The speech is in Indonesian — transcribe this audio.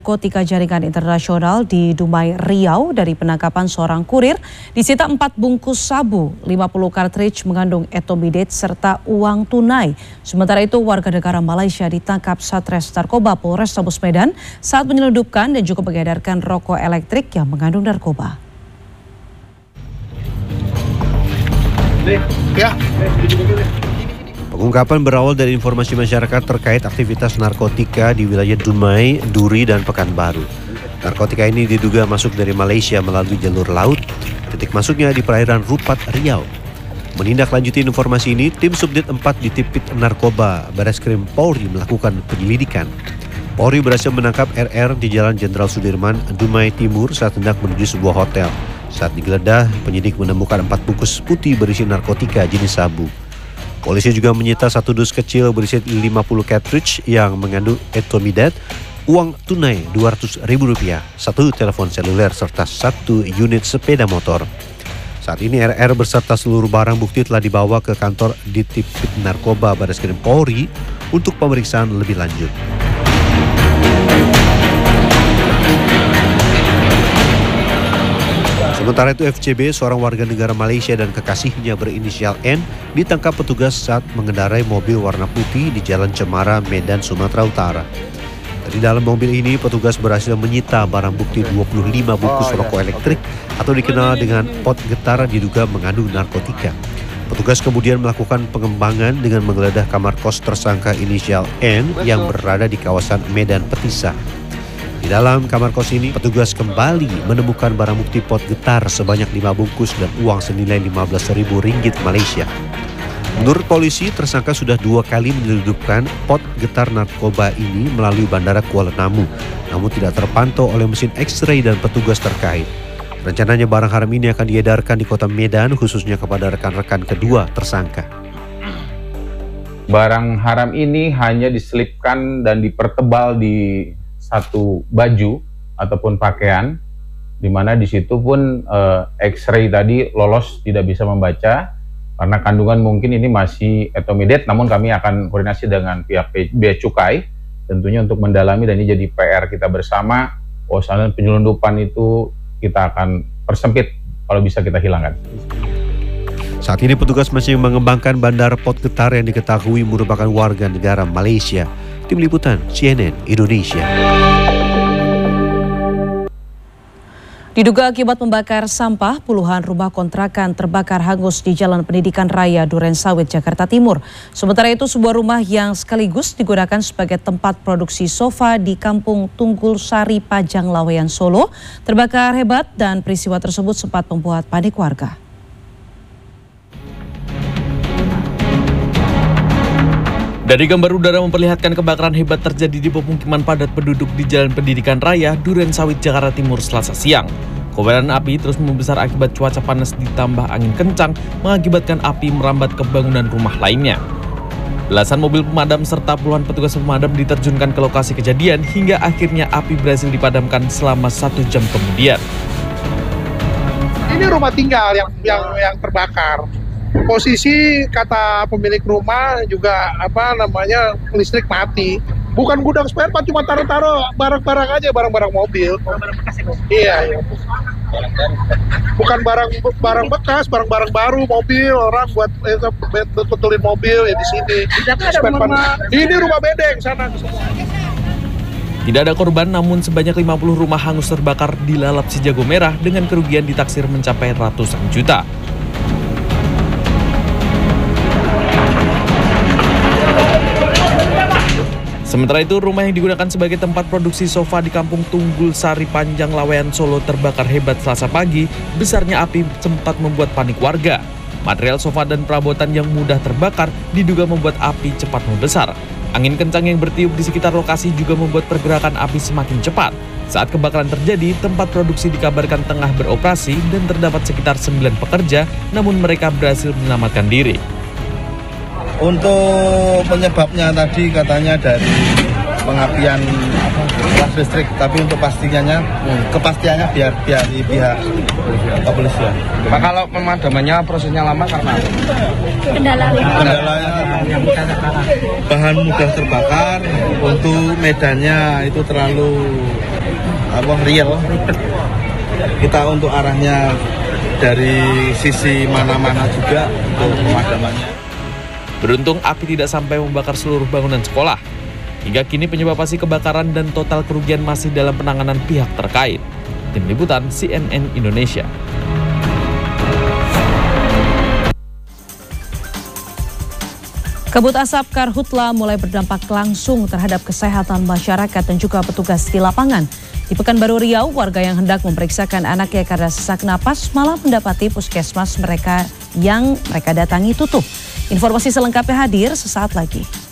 Narkotika jaringan internasional di Dumai, Riau dari penangkapan seorang kurir disita 4 bungkus sabu, 50 kartridge mengandung etomidate serta uang tunai. Sementara itu warga negara Malaysia ditangkap Satres Narkoba Polrestabes Medan saat menyelundupkan dan juga mengedarkan rokok elektrik yang mengandung narkoba. Pengungkapan berawal dari informasi masyarakat terkait aktivitas narkotika di wilayah Dumai, Duri, dan Pekanbaru. Narkotika ini diduga masuk dari Malaysia melalui jalur laut, titik masuknya di perairan Rupat, Riau. Menindaklanjuti informasi ini, tim Subdit 4 di Tipit Narkoba Bareskrim Polri melakukan penyelidikan. Polri berhasil menangkap RR di Jalan Jenderal Sudirman, Dumai Timur saat hendak menuju sebuah hotel. Saat digeledah, penyidik menemukan 4 bungkus putih berisi narkotika jenis sabu. Polisi juga menyita 1 dus kecil berisi 50 cartridge yang mengandung etomidate, uang tunai Rp200.000, 1 telepon seluler serta 1 unit sepeda motor. Saat ini RR beserta seluruh barang bukti telah dibawa ke kantor di Tipit Narkoba Bareskrim Polri untuk pemeriksaan lebih lanjut. Sementara itu FCB, seorang warga negara Malaysia dan kekasihnya berinisial N, ditangkap petugas saat mengendarai mobil warna putih di Jalan Cemara, Medan, Sumatera Utara. Dari dalam mobil ini, petugas berhasil menyita barang bukti 25 bungkus rokok elektrik atau dikenal dengan pot getar diduga mengandung narkotika. Petugas kemudian melakukan pengembangan dengan menggeledah kamar kos tersangka inisial N yang berada di kawasan Medan Petisah. Di dalam kamar kos ini, petugas kembali menemukan barang bukti pot getar sebanyak 5 bungkus dan uang senilai Rp15.000 Malaysia. Menurut polisi, tersangka sudah 2 kali menyelundupkan pot getar narkoba ini melalui Bandara Kuala Namu, namun tidak terpantau oleh mesin X-ray dan petugas terkait. Rencananya barang haram ini akan diedarkan di kota Medan, khususnya kepada rekan-rekan kedua tersangka. Barang haram ini hanya diselipkan dan dipertebal di satu baju ataupun pakaian, di mana di situ pun X-ray tadi lolos tidak bisa membaca karena kandungan mungkin ini masih etomidate, namun kami akan koordinasi dengan pihak Bea Cukai tentunya untuk mendalami, dan ini jadi PR kita bersama. Bahwasannya penyelundupan itu kita akan persempit, kalau bisa kita hilangkan. Saat ini petugas masih mengembangkan bandar pot getar yang diketahui merupakan warga negara Malaysia. Tim Liputan CNN Indonesia. Diduga akibat membakar sampah, puluhan rumah kontrakan terbakar hangus di Jalan Pendidikan Raya Durensawit, Jakarta Timur. Sementara itu, sebuah rumah yang sekaligus digunakan sebagai tempat produksi sofa di Kampung Tunggul Sari, Pajang Laweyan, Solo, terbakar hebat dan peristiwa tersebut sempat membuat panik warga. Dari gambar udara memperlihatkan kebakaran hebat terjadi di pemukiman padat penduduk di Jalan Pendidikan Raya, Durensawit, Jakarta Timur, Selasa siang. Kobaran api terus membesar akibat cuaca panas ditambah angin kencang mengakibatkan api merambat ke bangunan rumah lainnya. Belasan mobil pemadam serta puluhan petugas pemadam diterjunkan ke lokasi kejadian hingga akhirnya api berhasil dipadamkan selama 1 jam kemudian. Ini rumah tinggal yang terbakar. Posisi kata pemilik rumah juga listrik mati. Bukan gudang spare part, cuma taruh-taruh barang-barang aja, barang-barang mobil. Barang bekas itu. Iya. Bukan barang bekas, barang-barang baru, mobil orang buat betulin mobil ya di sini. Ini rumah bedeng sana. Tidak ada korban, namun sebanyak 50 rumah hangus terbakar dilalap si jago merah dengan kerugian ditaksir mencapai ratusan juta. Sementara itu, rumah yang digunakan sebagai tempat produksi sofa di Kampung Tunggul Sari, Pajang Laweyan, Solo terbakar hebat Selasa pagi. Besarnya api sempat membuat panik warga. Material sofa dan perabotan yang mudah terbakar diduga membuat api cepat membesar. Angin kencang yang bertiup di sekitar lokasi juga membuat pergerakan api semakin cepat. Saat kebakaran terjadi, tempat produksi dikabarkan tengah beroperasi dan terdapat sekitar 9 pekerja, namun mereka berhasil menyelamatkan diri. Untuk penyebabnya tadi katanya dari pengapian listrik, tapi untuk kepastiannya biar di pihak kepolisian. Pak, kalau pemadamannya prosesnya lama karena kendalanya bahan mudah terbakar, untuk medannya itu terlalu real. Kita untuk arahnya dari sisi mana-mana juga untuk pemadamannya. Beruntung api tidak sampai membakar seluruh bangunan sekolah. Hingga kini penyebab pasti kebakaran dan total kerugian masih dalam penanganan pihak terkait. Tim Liputan CNN Indonesia. Kabut asap karhutla mulai berdampak langsung terhadap kesehatan masyarakat dan juga petugas di lapangan. Di Pekanbaru Riau, warga yang hendak memeriksakan anaknya karena sesak napas malah mendapati puskesmas yang mereka datangi tutup. Informasi selengkapnya hadir sesaat lagi.